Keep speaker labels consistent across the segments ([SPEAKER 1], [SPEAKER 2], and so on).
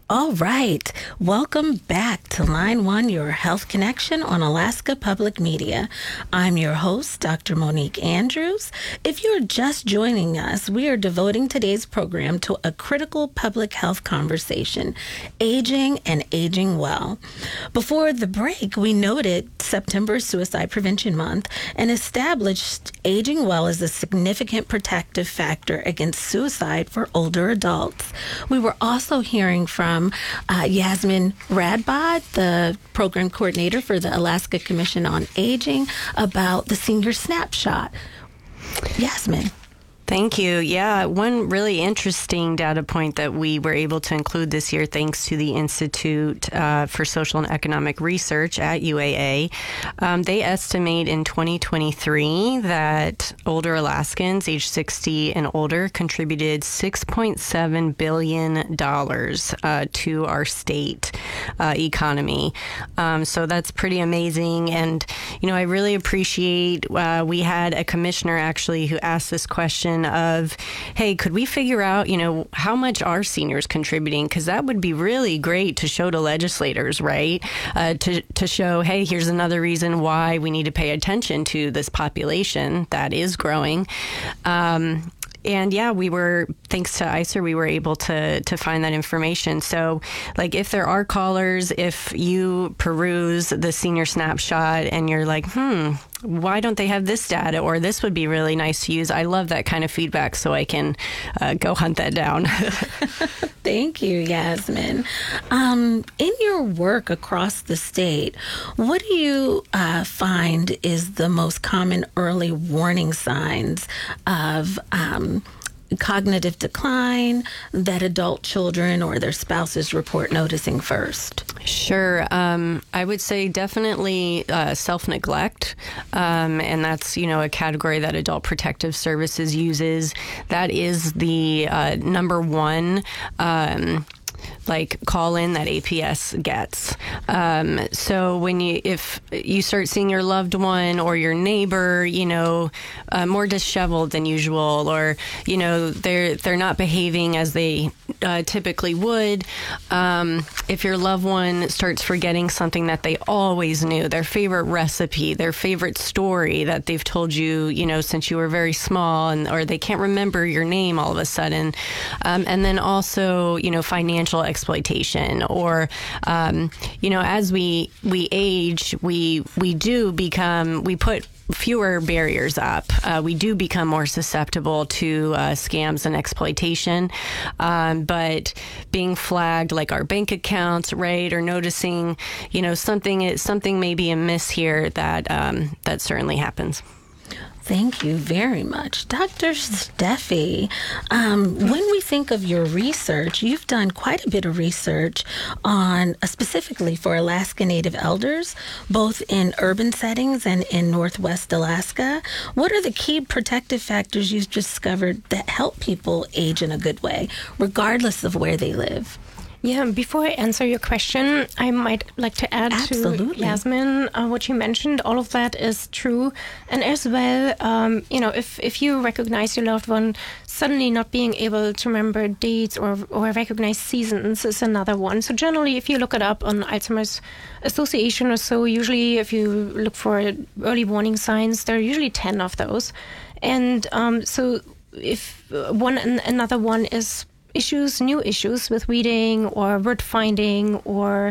[SPEAKER 1] All right. Welcome back to Line One, your health connection on Alaska Public Media. I'm your host, Dr. Monique Andrews. If you're just joining us, we are devoting today's program to a critical public health conversation, aging and aging well. Before the break, we noted September Suicide Prevention Month and established aging well as a significant protective factor against suicide for older adults. We were also hearing from Yasmin Radbod, the program coordinator for the Alaska Commission on Aging, about the Senior Snapshot. Yasmin.
[SPEAKER 2] Thank you. Yeah, one really interesting data point that we were able to include this year, thanks to the Institute for Social and Economic Research at UAA, they estimate in 2023 that older Alaskans age 60 and older contributed $6.7 billion to our state economy. So that's pretty amazing. And, I really appreciate, we had a commissioner actually who asked this question of, hey, could we figure out, how much are seniors contributing? Because that would be really great to show to legislators, right? To show, hey, here's another reason why we need to pay attention to this population that is growing. And yeah, thanks to ICER, we were able to find that information. So if there are callers, if you peruse the Senior Snapshot and you're like, why don't they have this data, or this would be really nice to use? I love that kind of feedback, so I can go hunt that down.
[SPEAKER 1] Thank you, Yasmin. In your work across the state, what do you find is the most common early warning signs of cognitive decline that adult children or their spouses report noticing first?
[SPEAKER 2] Sure. I would say definitely self-neglect. And that's, a category that Adult Protective Services uses. That is the number one call in that APS gets. So if you start seeing your loved one or your neighbor, more disheveled than usual, or, they're not behaving as they typically would. If your loved one starts forgetting something that they always knew, their favorite recipe, their favorite story that they've told you, since you were very small, or they can't remember your name all of a sudden. And then also, financial exploitation, or, as we age, we put fewer barriers up. We do become more susceptible to scams and exploitation. But being flagged, like our bank accounts, right, or noticing, something may be amiss here, that certainly happens.
[SPEAKER 1] Thank you very much. Dr. Steffi, when we think of your research, you've done quite a bit of research on specifically for Alaska Native elders, both in urban settings and in Northwest Alaska. What are the key protective factors you've discovered that help people age in a good way, regardless of where they live?
[SPEAKER 3] Yeah, before I answer your question, I might like to add to Yasmin what you mentioned. All of that is true. And as well, if you recognize your loved one, suddenly not being able to remember dates or recognize seasons is another one. So generally, if you look it up on Alzheimer's Association or so, usually if you look for early warning signs, there are usually 10 of those. And so if another one is new issues with reading or word finding, or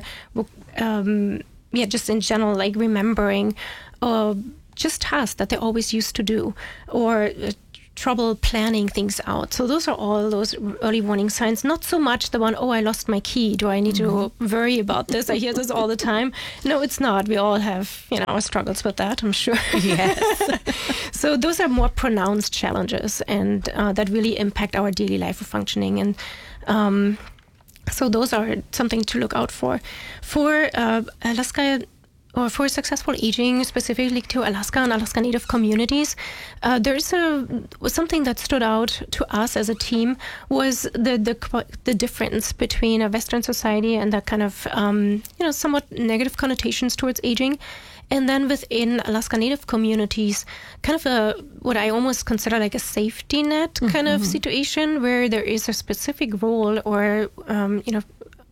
[SPEAKER 3] just in general, like remembering just tasks that they always used to do, or trouble planning things out. So those are all those early warning signs. Not so much the one, I lost my key. Do I need to worry about this? I hear this all the time. No, it's not. We all have, our struggles with that, I'm sure.
[SPEAKER 1] Yes.
[SPEAKER 3] So those are more pronounced challenges, and that really impact our daily life of functioning. And so those are something to look out for. For Alaska, or for successful aging, specifically to Alaska and Alaska Native communities, there's something that stood out to us as a team was the difference between a Western society and that kind of somewhat negative connotations towards aging, and then within Alaska Native communities, kind of what I almost consider like a safety net kind of situation, where there is a specific role or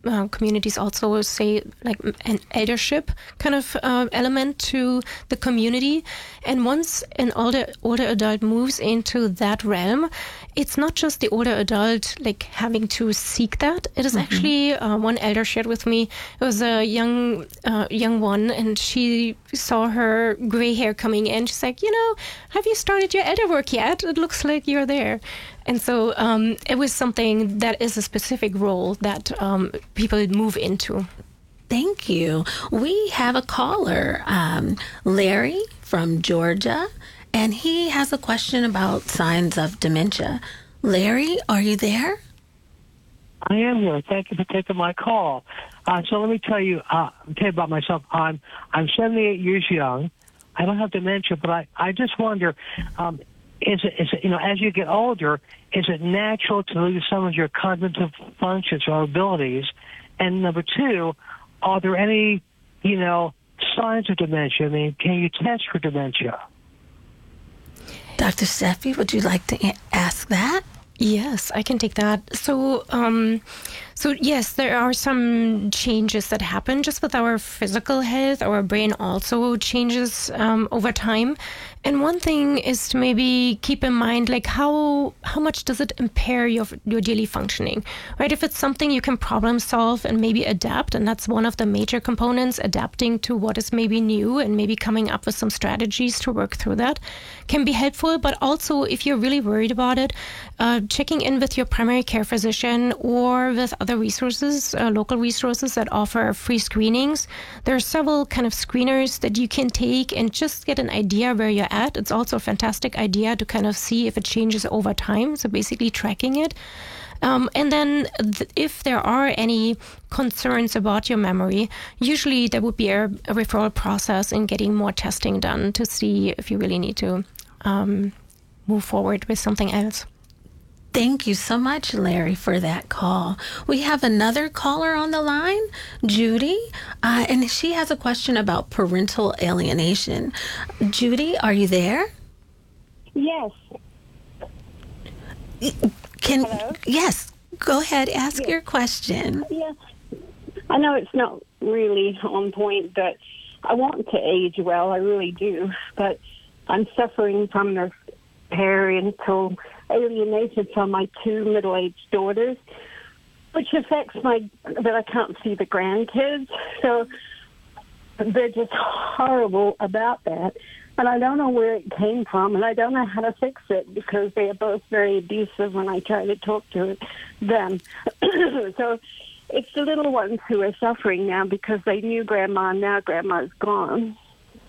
[SPEAKER 3] communities also say like an eldership kind of element to the community. And once an older adult moves into that realm, it's not just the older adult like having to seek that. It is actually one elder shared with me. It was a young one, and she saw her gray hair coming in. She's like, have you started your elder work yet? It looks like you're there. And so it was something that is a specific role that people move into.
[SPEAKER 1] Thank you. We have a caller, Larry from Georgia, and he has a question about signs of dementia. Larry, are you there?
[SPEAKER 4] I am here. Thank you for taking my call. So let me tell you about myself. I'm 78 years young. I don't have dementia, but I just wonder, is it as you get older, is it natural to lose some of your cognitive functions or abilities? And number two, are there any, signs of dementia? I mean, can you test for dementia?
[SPEAKER 1] Dr. Steffi, would you like to ask that?
[SPEAKER 3] Yes, I can take that. So yes, there are some changes that happen just with our physical health. Our brain also changes over time. And one thing is to maybe keep in mind, like how much does it impair your daily functioning, right? If it's something you can problem solve and maybe adapt, and that's one of the major components, adapting to what is maybe new and maybe coming up with some strategies to work through that can be helpful. But also, if you're really worried about it, checking in with your primary care physician or with other resources, local resources that offer free screenings. There are several kind of screeners that you can take and just get an idea where you're at. It's also a fantastic idea to kind of see if it changes over time. So basically tracking it. And then if there are any concerns about your memory, usually there would be a referral process in getting more testing done to see if you really need to move forward with something else.
[SPEAKER 1] Thank you so much, Larry, for that call. We have another caller on the line, Judy, and she has a question about parental alienation. Judy, are you there?
[SPEAKER 5] Yes. Hello?
[SPEAKER 1] Yes, go ahead, ask your question.
[SPEAKER 5] Yeah. I know it's not really on point, but I want to age well, I really do, but I'm suffering from this parental alienation from my two middle-aged daughters, which affects that I can't see the grandkids. So they're just horrible about that. And I don't know where it came from, and I don't know how to fix it because they are both very abusive when I try to talk to them. So it's the little ones who are suffering now because they knew Grandma, and now Grandma's gone.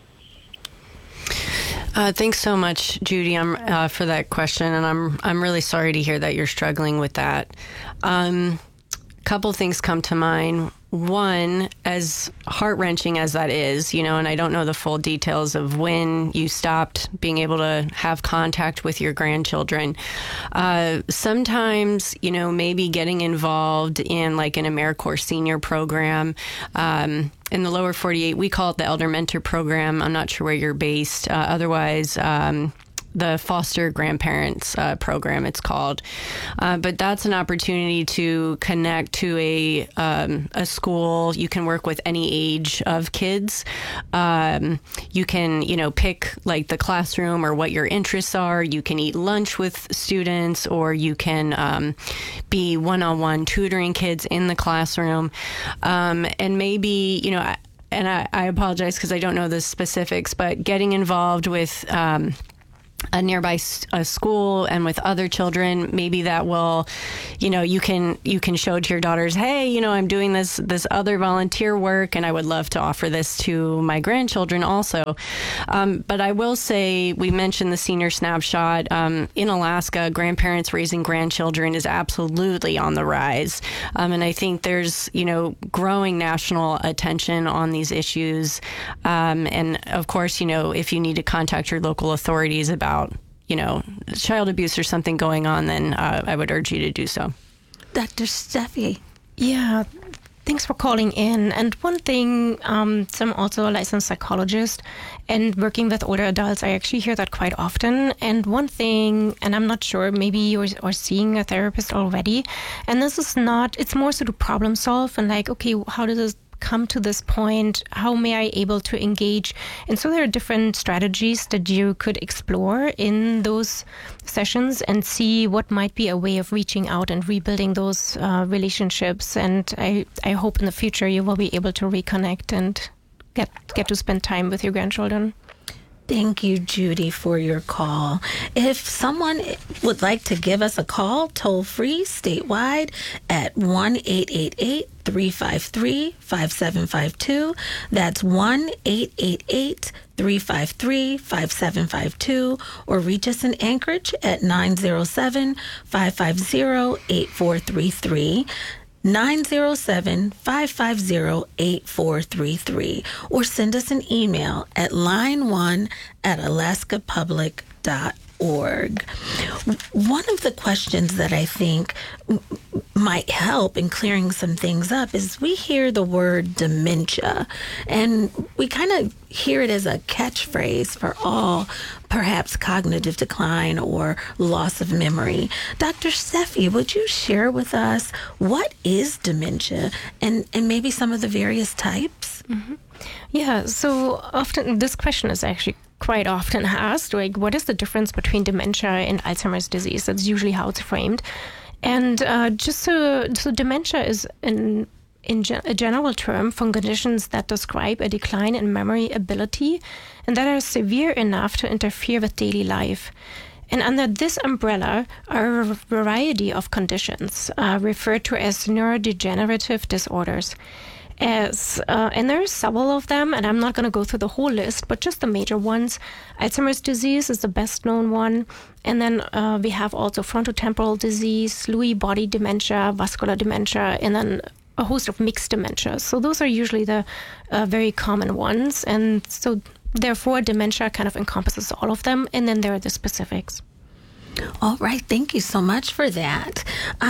[SPEAKER 2] Thanks so much, Judy, for that question, and I'm really sorry to hear that you're struggling with that. Couple things come to mind. One, as heart-wrenching as that is, and I don't know the full details of when you stopped being able to have contact with your grandchildren. Sometimes, maybe getting involved in like an AmeriCorps senior program. In the lower 48, we call it the Elder Mentor Program. I'm not sure where you're based. Otherwise, the Foster Grandparents Program, it's called. But that's an opportunity to connect to a school. You can work with any age of kids. You can, pick like the classroom or what your interests are. You can eat lunch with students, or you can be one-on-one tutoring kids in the classroom. And maybe, and I apologize because I don't know the specifics, but getting involved with a nearby school and with other children, maybe that will, you can show to your daughters, hey, I'm doing this other volunteer work, and I would love to offer this to my grandchildren also. But I will say, we mentioned the Senior Snapshot. In Alaska, grandparents raising grandchildren is absolutely on the rise. And I think there's, growing national attention on these issues. And of course, if you need to contact your local authorities about child abuse or something going on, then I would urge you to do so.
[SPEAKER 1] Dr. Steffi.
[SPEAKER 3] Yeah, Thanks for calling in. And one thing, so I'm also a licensed psychologist, and working with older adults, I actually hear that quite often. And one thing, and I'm not sure, maybe you are seeing a therapist already, and this is not, it's more sort of problem solve and like, okay, how does this come to this point? How may I able to engage? And so there are different strategies that you could explore in those sessions and see what might be a way of reaching out and rebuilding those relationships. And I hope in the future you will be able to reconnect and get to spend time with your grandchildren.
[SPEAKER 1] Thank you, Judy, for your call. If someone would like to give us a call, toll free, statewide, at 1-888-353-5752. That's 1-888-353-5752. Or reach us in Anchorage at 907-550-8433. 907-550-8433, or send us an email at line1@alaskapublic.org. One of the questions that I think might help in clearing some things up is we hear the word dementia, and we kind of hear it as a catchphrase for all perhaps cognitive decline or loss of memory. Dr. Steffi, would you share with us what is dementia and maybe some of the various types?
[SPEAKER 3] Mm-hmm. Yeah, so often this question is actually quite often asked, like, what is the difference between dementia and Alzheimer's disease? That's usually how it's framed. And so dementia is a general term for conditions that describe a decline in memory ability and that are severe enough to interfere with daily life. And under this umbrella are a variety of conditions referred to as neurodegenerative disorders. And there are several of them, and I'm not going to go through the whole list, but just the major ones. Alzheimer's disease is the best known one. And then we have also frontotemporal disease, Lewy body dementia, vascular dementia, and then a host of mixed dementias. So those are usually the very common ones. And so therefore, dementia kind of encompasses all of them. And then there are the specifics.
[SPEAKER 1] All right. Thank you so much for that.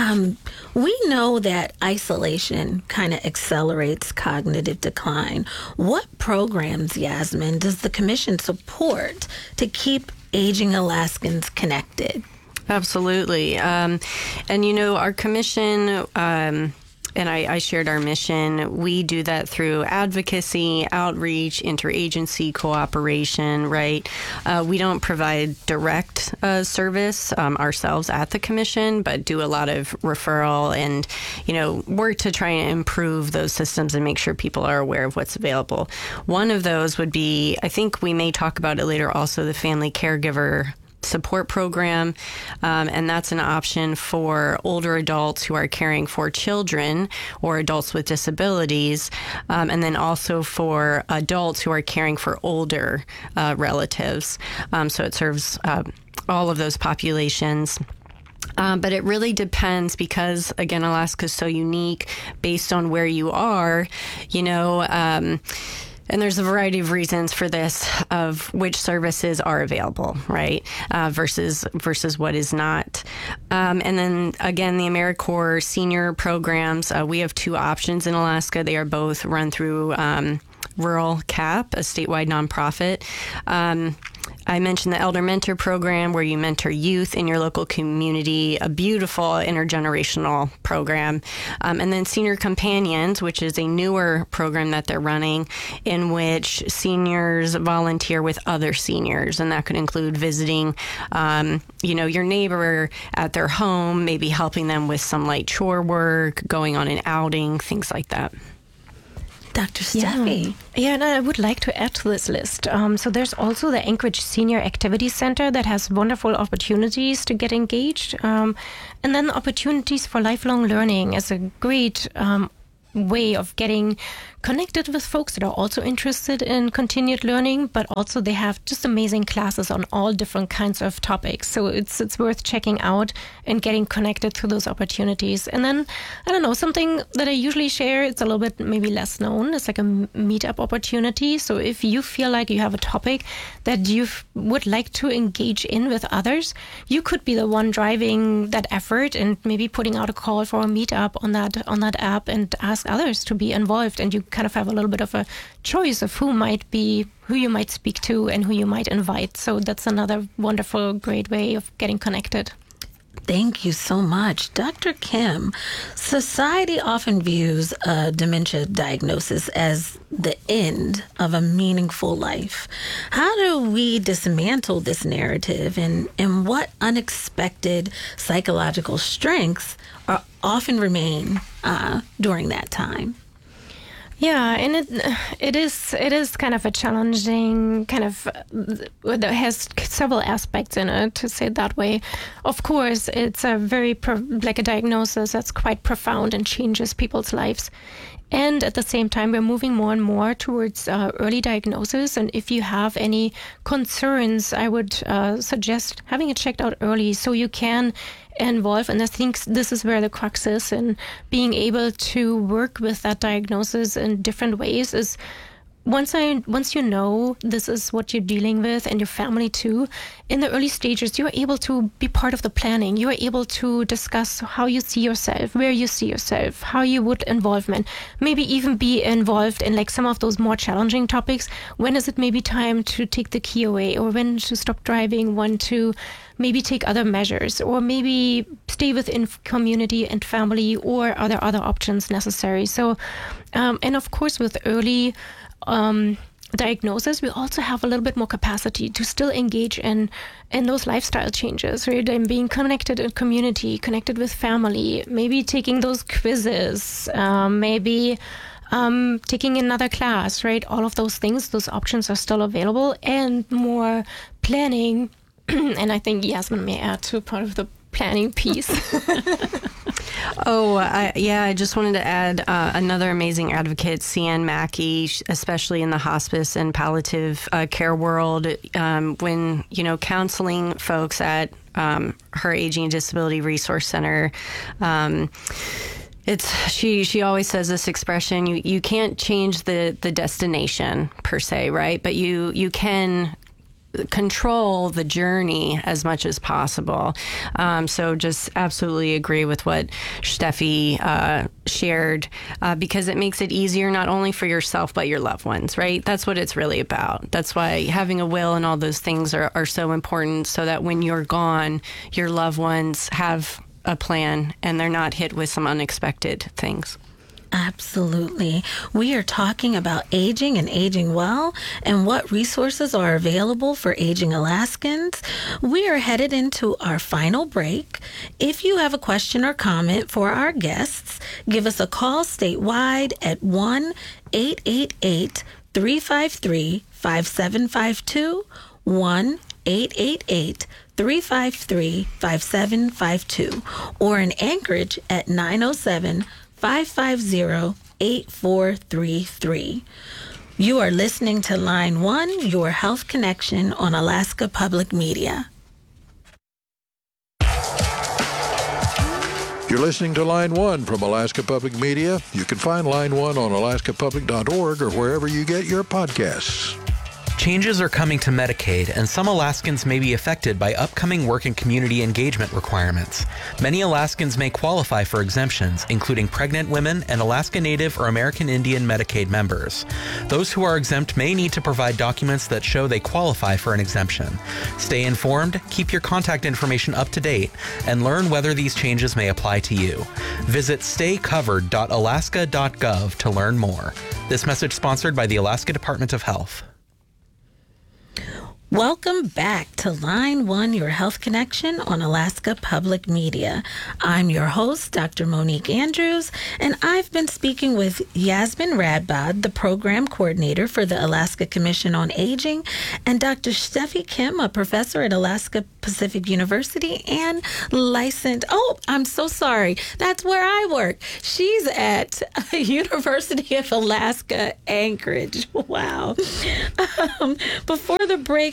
[SPEAKER 1] We know that isolation kind of accelerates cognitive decline. What programs, Yasmin, does the Commission support to keep aging Alaskans connected?
[SPEAKER 2] Absolutely. And, our Commission... and I shared our mission. We do that through advocacy, outreach, interagency cooperation, right? We don't provide direct service ourselves at the Commission, but do a lot of referral and, work to try and improve those systems and make sure people are aware of what's available. One of those would be, I think we may talk about it later, also the Family Caregiver Support Program, and that's an option for older adults who are caring for children or adults with disabilities, and then also for adults who are caring for older relatives. So it serves all of those populations. But it really depends because, again, Alaska is so unique based on where you are, and there's a variety of reasons for this, of which services are available, right, versus what is not. And then, again, the AmeriCorps senior programs, we have two options in Alaska. They are both run through Rural CAP, a statewide nonprofit. I mentioned the Elder Mentor Program, where you mentor youth in your local community, a beautiful intergenerational program. And then Senior Companions, which is a newer program that they're running, in which seniors volunteer with other seniors. And that could include visiting, your neighbor at their home, maybe helping them with some light chore work, going on an outing, things like that.
[SPEAKER 1] Dr. Steffi.
[SPEAKER 3] Yeah, and I would like to add to this list. So there's also the Anchorage Senior Activity Center that has wonderful opportunities to get engaged. And then opportunities for lifelong learning is a great way of getting connected with folks that are also interested in continued learning, but also they have just amazing classes on all different kinds of topics. So it's worth checking out and getting connected to those opportunities. And then, I don't know, something that I usually share, it's a little bit maybe less known. It's like a meetup opportunity. So if you feel like you have a topic that you would like to engage in with others, you could be the one driving that effort and maybe putting out a call for a meetup on that app and ask others to be involved, and you kind of have a little bit of a choice of who you might speak to and who you might invite. So that's another wonderful, great way of getting connected.
[SPEAKER 1] Thank you so much. Dr. Kim, society often views a dementia diagnosis as the end of a meaningful life. How do we dismantle this narrative, and what unexpected psychological strengths often remain during that time?
[SPEAKER 3] Yeah, and it is kind of a challenging kind of that has several aspects in it, to say it that way. Of course, it's a very like a diagnosis that's quite profound and changes people's lives. And at the same time, we're moving more and more towards early diagnosis. And if you have any concerns, I would suggest having it checked out early so you can involve. And I think this is where the crux is, and being able to work with that diagnosis in different ways is once you know this is what you're dealing with, and your family too, in the early stages, you're able to be part of the planning. You are able to discuss how you see yourself, where you see yourself, how you would involvement, maybe even be involved in like some of those more challenging topics. When is it maybe time to take the key away, or when to stop driving, when to maybe take other measures, or maybe stay within community and family, or are there other options necessary? So, and of course, with early diagnosis, we also have a little bit more capacity to still engage in those lifestyle changes, right? And being connected in community, connected with family, maybe taking those quizzes, maybe taking another class, right? All of those things, those options are still available, and more planning. And I think Yasmin may add to part of the planning piece.
[SPEAKER 2] I just wanted to add another amazing advocate, Cian Mackey, especially in the hospice and palliative care world, when, counseling folks at her Aging and Disability Resource Center. She always says this expression, you can't change the destination per se, right? But you can control the journey as much as possible. So just absolutely agree with what Steffi shared, because it makes it easier not only for yourself, but your loved ones, right? That's what it's really about. That's why having a will and all those things are so important, so that when you're gone, your loved ones have a plan and they're not hit with some unexpected things.
[SPEAKER 1] Absolutely. We are talking about aging and aging well, and what resources are available for aging Alaskans. We are headed into our final break. If you have a question or comment for our guests, give us a call statewide at 1-888-353-5752, 1-888-353-5752, or in Anchorage at 907-550-8433. You are listening to Line 1, your health connection on Alaska Public Media.
[SPEAKER 6] You're listening to Line 1 from Alaska Public Media. You can find Line 1 on alaskapublic.org or wherever you get your podcasts.
[SPEAKER 7] Changes are coming to Medicaid, and some Alaskans may be affected by upcoming work and community engagement requirements. Many Alaskans may qualify for exemptions, including pregnant women and Alaska Native or American Indian Medicaid members. Those who are exempt may need to provide documents that show they qualify for an exemption. Stay informed, keep your contact information up to date, and learn whether these changes may apply to you. Visit staycovered.alaska.gov to learn more. This message sponsored by the Alaska Department of Health.
[SPEAKER 1] Welcome back to Line 1, your health connection on Alaska Public Media. I'm your host, Dr. Monique Andrews, and I've been speaking with Yasmin Radbod, the program coordinator for the Alaska Commission on Aging, and Dr. Steffi Kim, a professor at Alaska Pacific University and licensed. Oh, I'm so sorry. That's where I work. She's at University of Alaska, Anchorage. Wow. Before the break,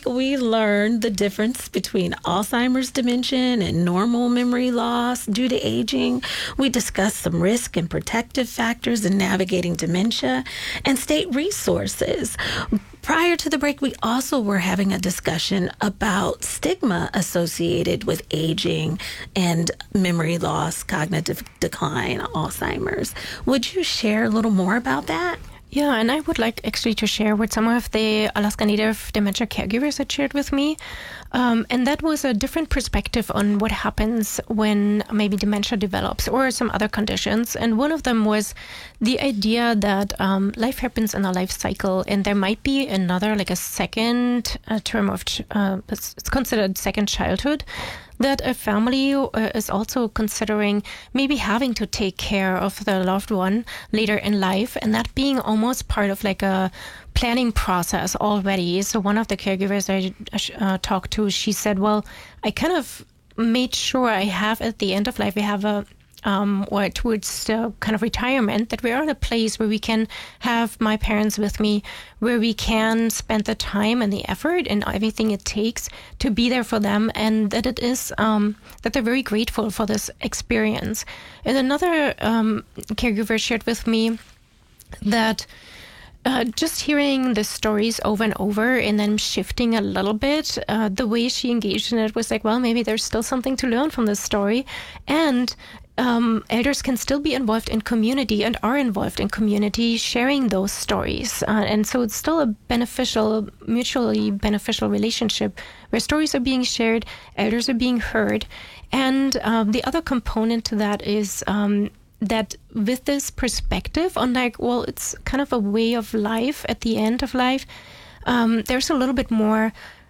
[SPEAKER 1] break, we learned the difference between Alzheimer's dementia and normal memory loss due to aging. We discussed some risk and protective factors in navigating dementia and state resources. Prior to the break, we also were having a discussion about stigma associated with aging and memory loss, cognitive decline, Alzheimer's. Would you share a little more about that?
[SPEAKER 3] Yeah, and I would like actually to share what some of the Alaska Native dementia caregivers had shared with me. And that was a different perspective on what happens when maybe dementia develops or some other conditions. And one of them was the idea that life happens in a life cycle, and there might be another, like a second term of, it's considered second childhood, that a family is also considering maybe having to take care of the loved one later in life, and that being almost part of like a planning process already. So one of the caregivers I talked to, she said, well, I kind of made sure I have at the end of life, we have a or towards kind of retirement, that we are in a place where we can have my parents with me, where we can spend the time and the effort and everything it takes to be there for them, and that it is that they're very grateful for this experience. And another caregiver shared with me that just hearing the stories over and over and then shifting a little bit, the way she engaged in it was like, well, maybe there's still something to learn from this story. And elders can still be involved in community and are involved in community, sharing those stories. And so it's still a beneficial, mutually beneficial relationship where stories are being shared, elders are being heard. And the other component to that is that with this perspective on like, well, it's kind of a way of life at the end of life, there's a little bit more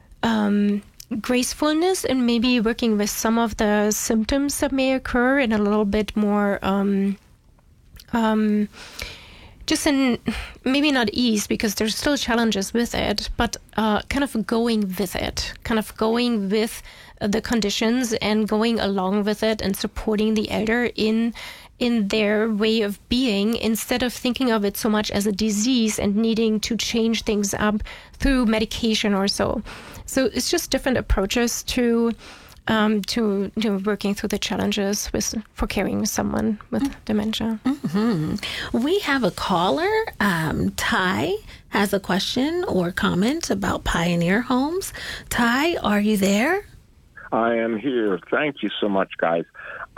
[SPEAKER 3] gracefulness and maybe working with some of the symptoms that may occur in a little bit more just in maybe not ease, because there's still challenges with it, but kind of going with it, kind of going with the conditions and going along with it and supporting the elder in their way of being, instead of thinking of it so much as a disease and needing to change things up through medication or so. So it's just different approaches to working through the challenges for caring someone with dementia.
[SPEAKER 1] Mm-hmm. We have a caller. Ty has a question or comment about Pioneer Homes. Ty, are you there?
[SPEAKER 8] I am here. Thank you so much, guys.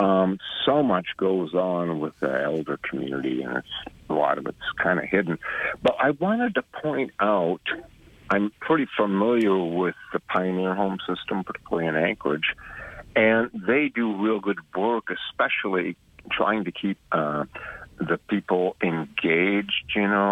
[SPEAKER 8] So much goes on with the elder community, and a lot of it's kind of hidden. But I wanted to point out, I'm pretty familiar with the Pioneer Home system, particularly in Anchorage, and they do real good work, especially trying to keep the people engaged,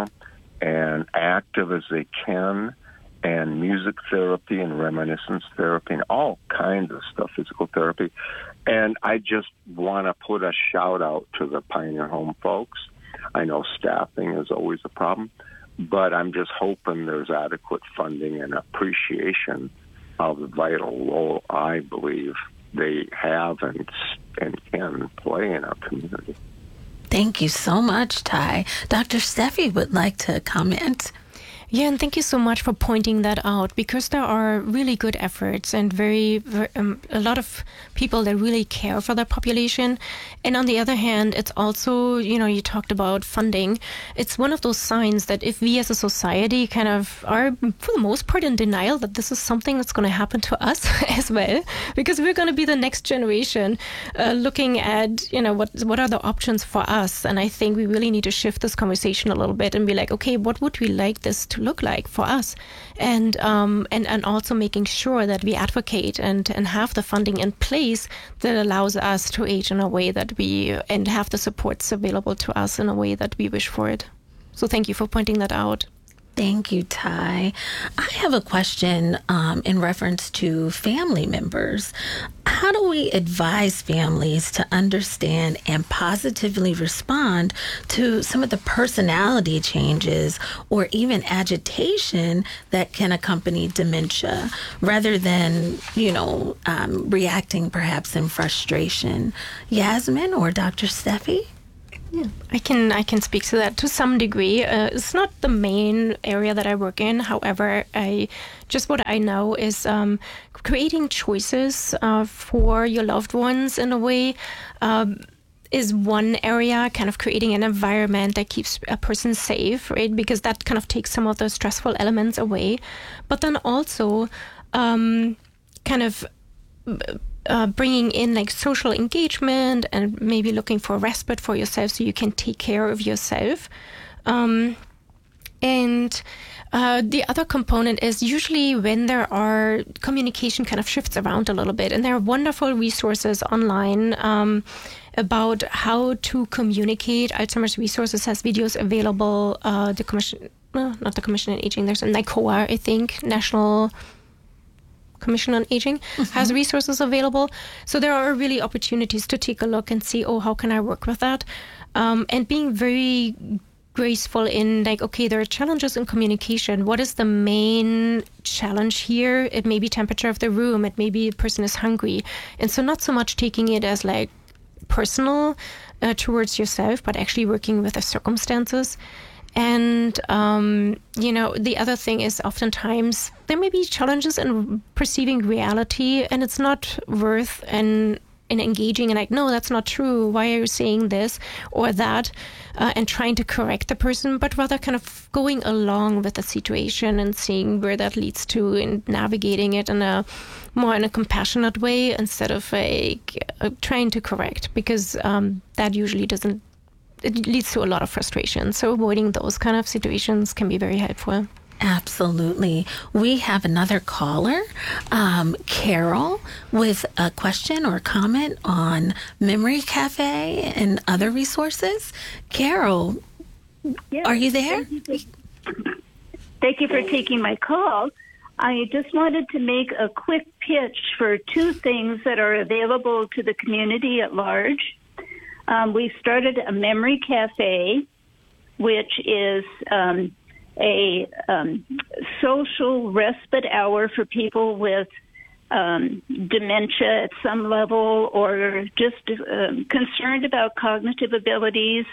[SPEAKER 8] and active as they can, and music therapy and reminiscence therapy and all kinds of stuff, physical therapy. And I just want to put a shout out to the Pioneer Home folks. I know staffing is always a problem, but I'm just hoping there's adequate funding and appreciation of the vital role I believe they have and can play in our community.
[SPEAKER 1] Thank you so much, Ty. Dr. Steffi would like to comment.
[SPEAKER 3] Yeah, and thank you so much for pointing that out, because there are really good efforts and very a lot of people that really care for their population. And on the other hand, it's also, you talked about funding. It's one of those signs that if we as a society kind of are, for the most part, in denial that this is something that's going to happen to us as well, because we're going to be the next generation looking at, what are the options for us. And I think we really need to shift this conversation a little bit and be like, okay, what would we like this to look like for us, and also making sure that we advocate and have the funding in place that allows us to age in a way that and have the supports available to us in a way that we wish for it. So thank you for pointing that out.
[SPEAKER 1] Thank you, Ty. I have a question in reference to family members. How do we advise families to understand and positively respond to some of the personality changes or even agitation that can accompany dementia, rather than, reacting perhaps in frustration? Yasmin or Dr. Steffi?
[SPEAKER 3] Yeah, I can speak to that to some degree. It's not the main area that I work in. However, what I know is creating choices for your loved ones in a way is one area, kind of creating an environment that keeps a person safe, right? Because that kind of takes some of those stressful elements away. But then also bringing in like social engagement and maybe looking for respite for yourself so you can take care of yourself. And the other component is usually when there are communication kind of shifts around a little bit, and there are wonderful resources online about how to communicate. Alzheimer's Resources has videos available. Not the Commission on Aging. There's a NICOA, I think, National Commission on Aging has resources available. So there are really opportunities to take a look and see, how can I work with that? And being very graceful in like, okay, there are challenges in communication. What is the main challenge here? It may be temperature of the room. It may be a person is hungry. And so not so much taking it as like personal towards yourself, but actually working with the circumstances. And, the other thing is oftentimes there may be challenges in perceiving reality, and it's not worth in engaging in like, no, that's not true. Why are you saying this or that? And trying to correct the person, but rather kind of going along with the situation and seeing where that leads to and navigating it in a compassionate way instead of trying to correct, because that usually it leads to a lot of frustration. So avoiding those kind of situations can be very helpful.
[SPEAKER 1] Absolutely. We have another caller, Carol, with a question or comment on Memory Cafe and other resources. Carol, are you there?
[SPEAKER 9] Thank you for taking my call. I just wanted to make a quick pitch for two things that are available to the community at large. We started a Memory Cafe, which is a social respite hour for people with dementia at some level, or just concerned about cognitive abilities.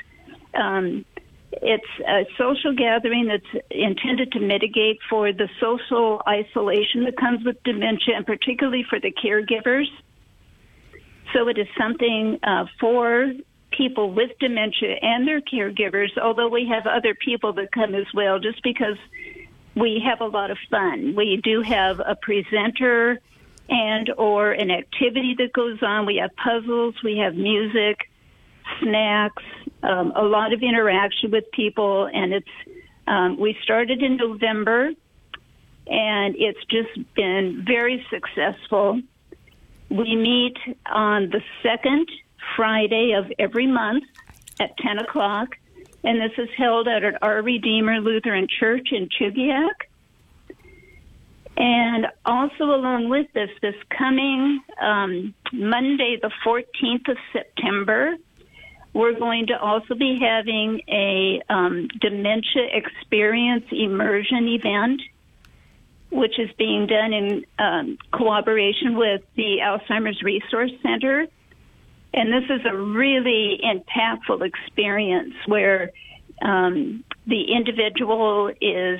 [SPEAKER 9] It's a social gathering that's intended to mitigate for the social isolation that comes with dementia, and particularly for the caregivers. So it is something for people with dementia and their caregivers, although we have other people that come as well, just because we have a lot of fun. We do have a presenter and or an activity that goes on. We have puzzles, we have music, snacks, a lot of interaction with people, and it's we started in November, and it's just been very successful. We meet on the second Friday of every month at 10 o'clock, and this is held at Our Redeemer Lutheran Church in Chugiak. And also along with this coming Monday, the 14th of September, we're going to also be having a dementia experience immersion event, which is being done in cooperation with the Alzheimer's Resource Center. And this is a really impactful experience where the individual is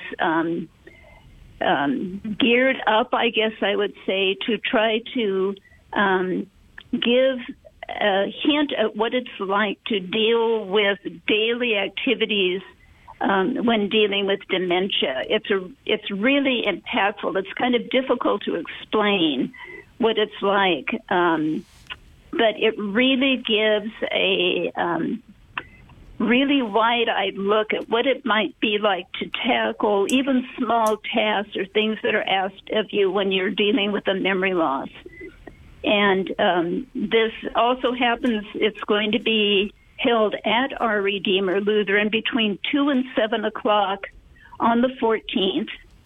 [SPEAKER 9] geared up, I guess I would say, to try to give a hint at what it's like to deal with daily activities when dealing with dementia. It's really impactful. It's kind of difficult to explain what it's like. But it really gives a really wide-eyed look at what it might be like to tackle even small tasks or things that are asked of you when you're dealing with a memory loss. And this also happens, it's going to be held at Our Redeemer Lutheran between 2 and 7 o'clock on the 14th.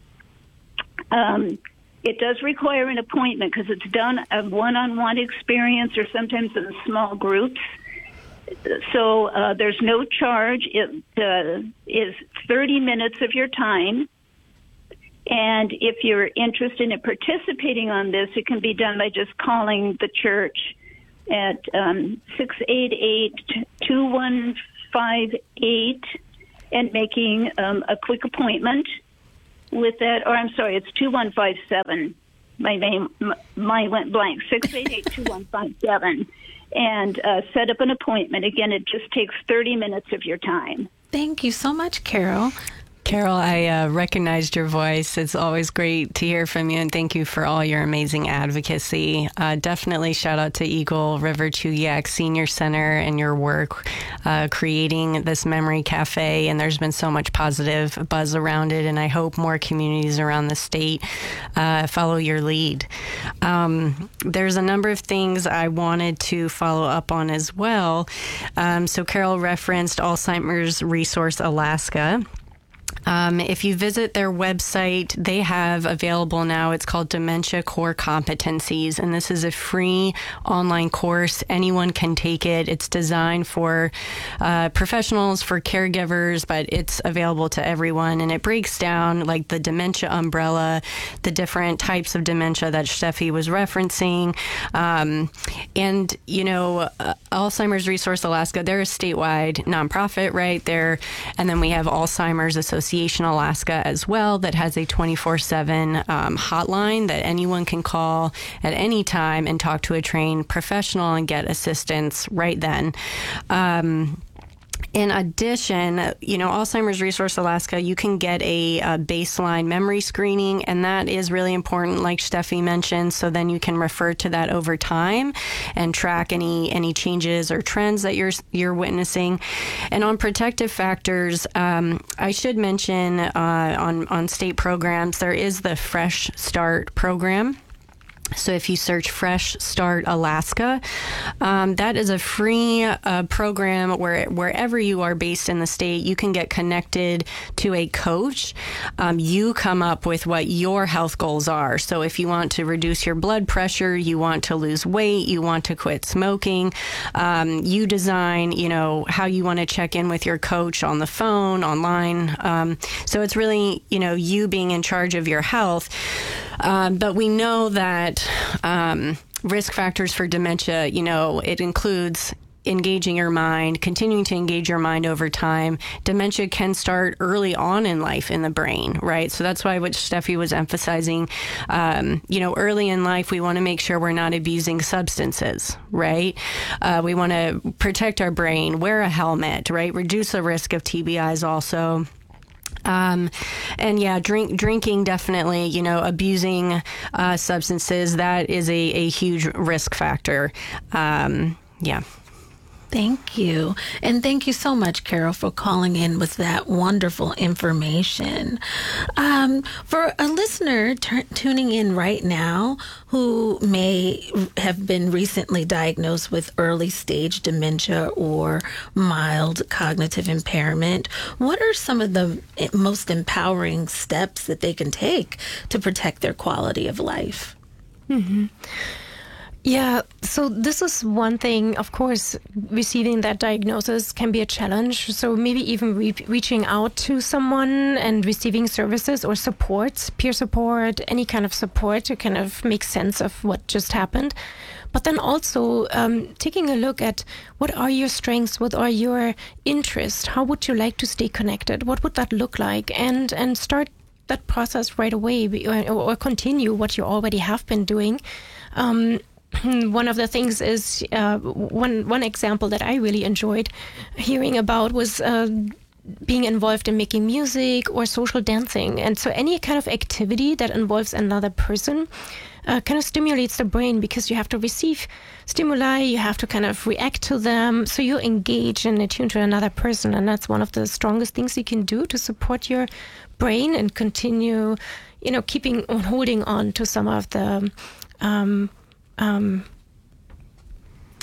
[SPEAKER 9] It does require an appointment because it's done a one-on-one experience or sometimes in small groups. So there's no charge. It is 30 minutes of your time. And if you're interested in participating on this, it can be done by just calling the church at 688-2158 and making a quick appointment with that. Or I'm sorry, it's 2157. My name went blank. 688-2157. And set up an appointment. Again, it just takes 30 minutes of your time.
[SPEAKER 1] Thank you so much, Carol.
[SPEAKER 2] Carol, I recognized your voice. It's always great to hear from you, and thank you for all your amazing advocacy. Definitely shout out to Eagle River Chuyak Senior Center and your work creating this memory cafe, and there's been so much positive buzz around it, and I hope more communities around the state follow your lead. There's a number of things I wanted to follow up on as well. So Carol referenced Alzheimer's Resource Alaska. If you visit their website, they have available now, it's called Dementia Core Competencies, and this is a free online course. Anyone can take it. It's designed for professionals, for caregivers, but it's available to everyone, and it breaks down like the dementia umbrella, the different types of dementia that Steffi was referencing. And, you know, Alzheimer's Resource Alaska, they're a statewide nonprofit, right there. And then we have Alzheimer's Association Alaska as well that has a 24/7 hotline that anyone can call at any time and talk to a trained professional and get assistance right then. In addition, you know, Alzheimer's Resource Alaska, you can get a baseline memory screening, and that is really important, like Steffi mentioned, so then you can refer to that over time and track any changes or trends that you're witnessing. And on protective factors, I should mention on state programs, there is the Fresh Start program. So if you search Fresh Start Alaska, that is a free program where wherever you are based in the state, you can get connected to a coach. You come up with what your health goals are. So if you want to reduce your blood pressure, you want to lose weight, you want to quit smoking, you design, you know, how you want to check in with your coach on the phone, online. So it's really, you know, you being in charge of your health. But we know that risk factors for dementia, you know, it includes engaging your mind, continuing to engage your mind over time. Dementia can start early on in life in the brain, right? So that's why what Steffi was emphasizing, you know, early in life, we want to make sure we're not abusing substances, right? We want to protect our brain, wear a helmet, right? Reduce the risk of TBIs also. And yeah, drinking definitely, you know, abusing substances, that is a huge risk factor. Yeah.
[SPEAKER 1] Thank you. And thank you so much, Carol, for calling in with that wonderful information. For a listener tuning in right now who may have been recently diagnosed with early stage dementia or mild cognitive impairment, what are some of the most empowering steps that they can take to protect their quality of life?
[SPEAKER 3] Mm-hmm. Yeah, so this is one thing. Of course, receiving that diagnosis can be a challenge. So maybe even reaching out to someone and receiving services or support, peer support, any kind of support to kind of make sense of what just happened. But then also taking a look at what are your strengths, what are your interests, how would you like to stay connected, what would that look like, and start that process right away or continue what you already have been doing. One of the things is one example that I really enjoyed hearing about was being involved in making music or social dancing. And so any kind of activity that involves another person kind of stimulates the brain, because you have to receive stimuli, you have to kind of react to them. So you engage and attune to another person. And that's one of the strongest things you can do to support your brain and continue, you know, holding on to some of the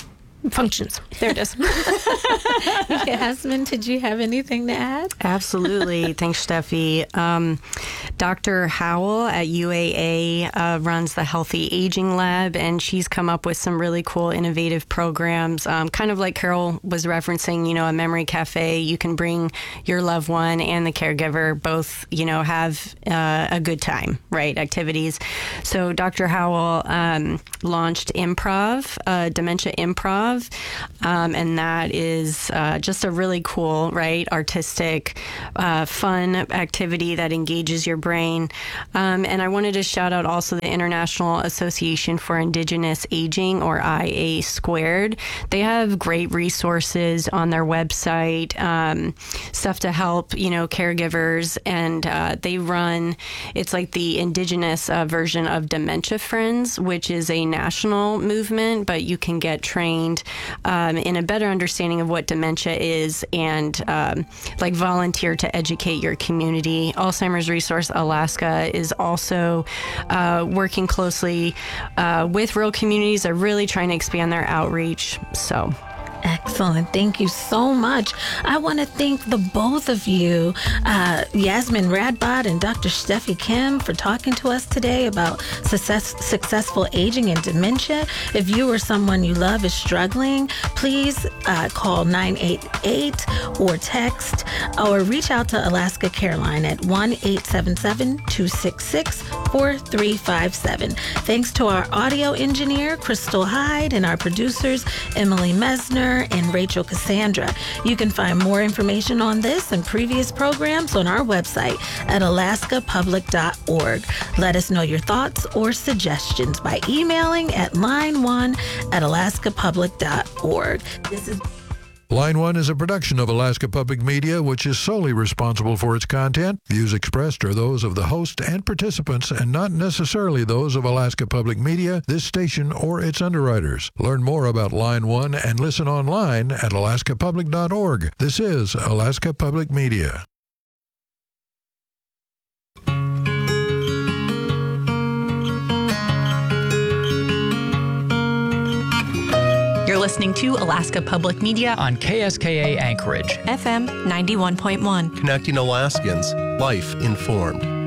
[SPEAKER 3] functions. There it is.
[SPEAKER 1] Yasmin, did you have anything to add?
[SPEAKER 2] Absolutely. Thanks, Steffi. Dr. Howell at UAA runs the Healthy Aging Lab, and she's come up with some really cool, innovative programs. Kind of like Carol was referencing, a memory cafe. You can bring your loved one and the caregiver both, have a good time, right? Activities. So Dr. Howell launched Improv, Dementia Improv. And that is just a really cool, right, artistic, fun activity that engages your brain. And I wanted to shout out also the International Association for Indigenous Aging, or IA Squared. They have great resources on their website, stuff to help, caregivers. And they run, it's like the Indigenous version of Dementia Friends, which is a national movement, but you can get trained in a better understanding of what dementia is and volunteer to educate your community. Alzheimer's Resource Alaska is also working closely with rural communities. They're really trying to expand their outreach. So.
[SPEAKER 1] Excellent. Thank you so much. I want to thank the both of you, Yasmin Radbot and Dr. Steffi Kim, for talking to us today about successful aging and dementia. If you or someone you love is struggling, please call 988 or text or reach out to Alaska Careline at 1-877-266-4357. Thanks to our audio engineer, Crystal Hyde, and our producers, Emily Mesner and Rachel Cassandra. You can find more information on this and previous programs on our website at alaskapublic.org. Let us know your thoughts or suggestions by emailing at line1@alaskapublic.org.
[SPEAKER 6] Line 1 is a production of Alaska Public Media, which is solely responsible for its content. Views expressed are those of the host and participants and not necessarily those of Alaska Public Media, this station, or its underwriters. Learn more about Line 1 and listen online at alaskapublic.org. This is Alaska Public Media.
[SPEAKER 10] You're listening to Alaska Public Media
[SPEAKER 11] on KSKA Anchorage,
[SPEAKER 10] FM 91.1.
[SPEAKER 12] Connecting Alaskans, life informed.